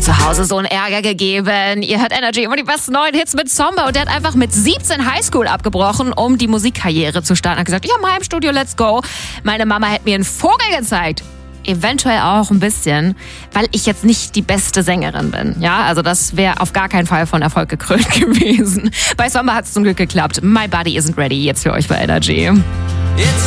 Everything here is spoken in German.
zu Hause so einen Ärger gegeben. Ihr hört Energy, immer die besten neuen Hits mit Zomba. Und der hat einfach mit 17 Highschool abgebrochen, um die Musikkarriere zu starten. Er hat gesagt, ich habe ein Heimstudio, let's go. Meine Mama hat mir einen Vogel gezeigt. Eventuell auch ein bisschen, weil ich jetzt nicht die beste Sängerin bin. Ja, also das wäre auf gar keinen Fall von Erfolg gekrönt gewesen. Bei Zomba hat es zum Glück geklappt. My Body Isn't Ready, jetzt für euch bei Energy. It's